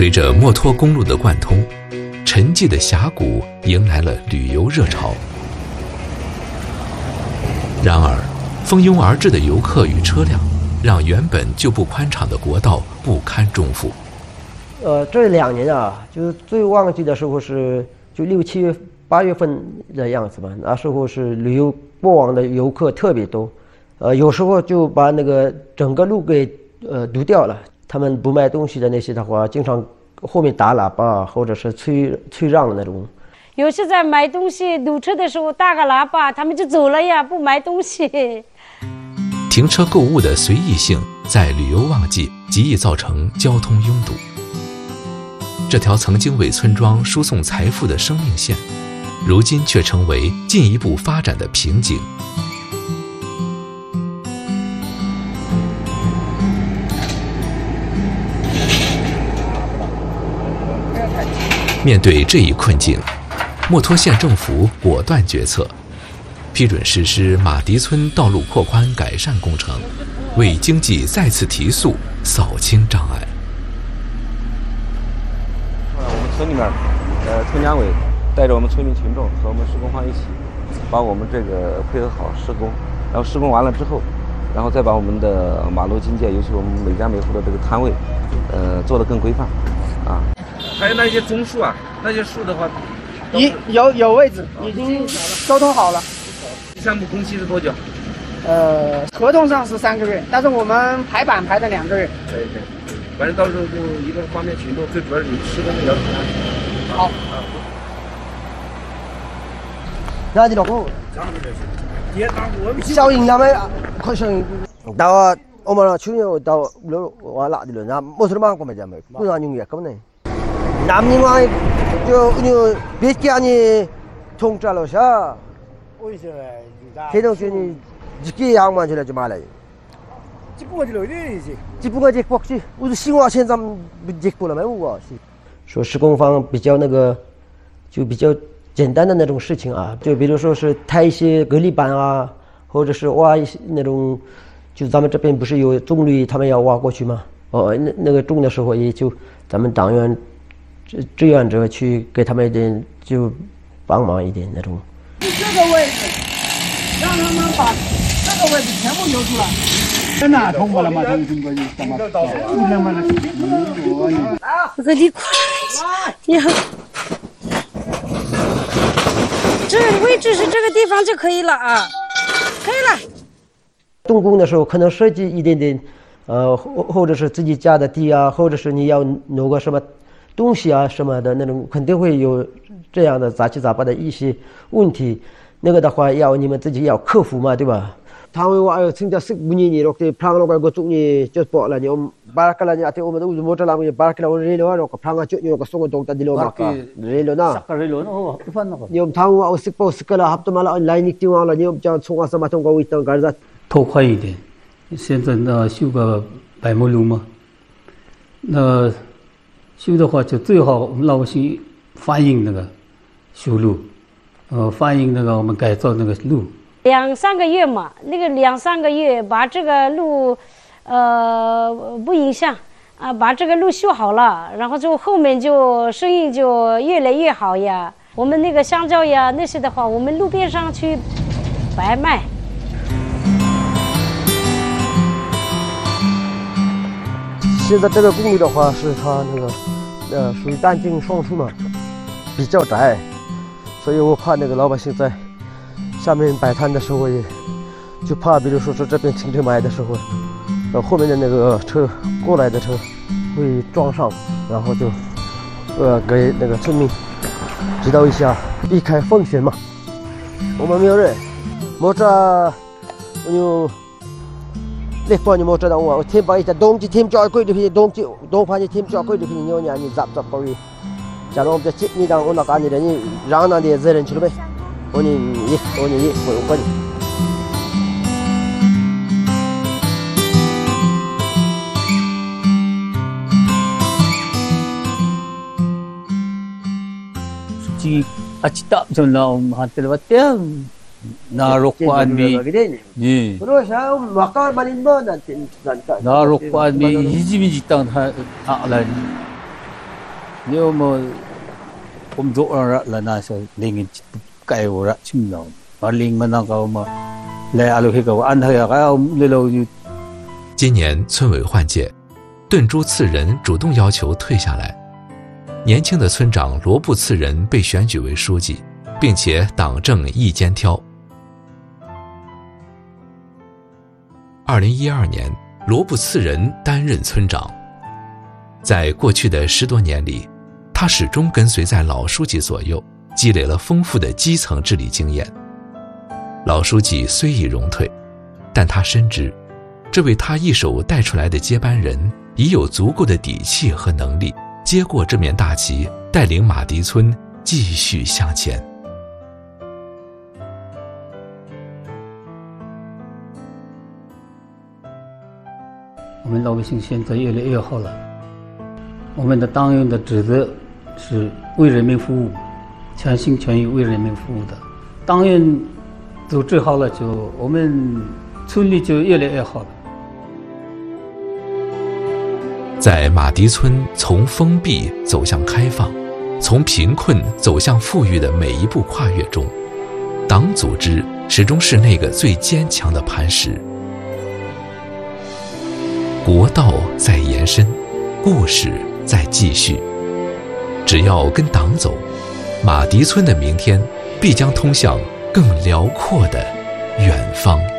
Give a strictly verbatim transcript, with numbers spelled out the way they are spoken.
随着墨脱公路的贯通，沉寂的峡谷迎来了旅游热潮。然而，蜂拥而至的游客与车辆，让原本就不宽敞的国道不堪重负。 呃，这两年啊，就是最旺季的时候是就六七月、八月份的样子吧。那时候是旅游过往的游客特别多，呃，有时候就把那个整个路给呃堵掉了。他们不卖东西的那些的话，经常后面打喇叭或者是催催让的那种。 有些在买东西堵车的时候大个喇叭，他们就走了呀，不买东西。 停车购物的随意性，在旅游旺季极易造成交通拥堵。这条曾经为村庄输送财富的生命线，如今却成为进一步发展的瓶颈。面对这一困境，墨脱县政府果断决策，批准实施马迪村道路扩宽改善工程，为经济再次提速扫清障碍。 我们村里面，呃，村两委带着我们村民群众和我们施工方一起，把我们这个配合好施工，然后施工完了之后，然后再把我们的马路经界，尤其我们每家每户的这个摊位，呃，做得更规范，啊。还有那些棕树啊，那些树的话， 已有有位置，已经沟通好了。 项目工期是多久？ 呃，合同上是三个月，但是我们排版排的两个月。 可以可以，反正到时候就一个方便群众，最主要是你施工的要求。 好。 那你老公，效应那么可能到我们去年到我我哪里了？那没什么我们家没，不然用也够呢。남님과 저 우리別개안이 통짜로서 대동준이 짓기 양만 지내지 말아요. 집부가 지러 이래야지. 집부가 집복지. 우리 신화 현장 집부는 왜 우와. 说施工方比较那个，就比较简单的那种事情啊，就比如说是抬一些隔离板啊，或者是挖一些那种，就咱们这边不是有重率，他们要挖过去吗？哦，那那个重的时候也就咱们党员。志愿者去给他们一点就帮忙一点那种。 这个位置，让他们把这个位置全部留出来。真的通过了吗？通过你怎么？ 我跟你过来，你好。这位置是这个地方就可以了啊，可以了。 动工的时候可能设计一点点，呃，或或者是自己家的地啊，或者是你要弄个什么。东西啊什么的那种肯定会有这样的杂七杂八的一些问题，那个的话要你们自己要克服嘛，对吧？他们话진짜쓱문이니이렇게 프랑로 걸고 쪽니 저 뻗라니 바라클라니 아테 오면 우주 모텔라고 바라클라 오레로 하고 프랑아 쪽니 거 송은 동다 딜로 막까 레로나 레로나 어 이판나 거 님 타우 아 스포 스컬라 합도말라 라이닉 띠와라 님 저 총아서 마통 거 있던 가르다 拓宽一点，现在呢修个百亩路嘛，那。修的话就最好我们老百姓反映那个修路，呃，反映那个我们改造那个路。 两三个月嘛，那个两三个月把这个路，呃，不影响啊，把这个路修好了，然后就后面就生意就越来越好呀。我们那个香蕉呀那些的话，我们路边上去白卖。 现在这个公路的话，是它那个，呃，属于单径双出嘛，比较窄，所以我怕那个老百姓在下面摆摊的时候也，就怕，比如说是这边停车买的时候，呃，后面的那个车过来的车会撞上，然后就，呃，给那个村民指导一下，避开风险嘛。我们没有人，摩托，我有。Lepas mo tada wa tem pa ita dong ji tem choi koi de dong ji dong pa ji tem choi koi de nyo nya ni zap zap koi ja lo de chit ni dang ona ka ni de ni rang na de zeren chulu be oni ye oni ye ko ko ni ji acita jona hatel watem 나로관 미, 예. 그래서 막가 말인 뭐 난난 나로관 미 이집이 직당 다 알아니. nếu màผม做了了那是零改我了去了，把零嘛那个嘛来阿鲁那个安排个要来了就。 今年村委换届，顿珠次仁主动要求退下来，年轻的村长罗布次仁被选举为书记，并且党政一肩挑。二零一二年，罗布次仁担任村长。在过去的十多年里，他始终跟随在老书记左右，积累了丰富的基层治理经验。老书记虽已荣退，但他深知，这位他一手带出来的接班人已有足够的底气和能力，接过这面大旗，带领马蹄村继续向前。 我们老百姓现在越来越好了。我们的党员的职责是为人民服务，全心全意为人民服务的。党员都治好了，就我们村里就越来越好了。 在马蹄村从封闭走向开放，从贫困走向富裕的每一步跨越中，党组织始终是那个最坚强的磐石。国道在延伸，故事在继续。只要跟党走，马蹄村的明天必将通向更辽阔的远方。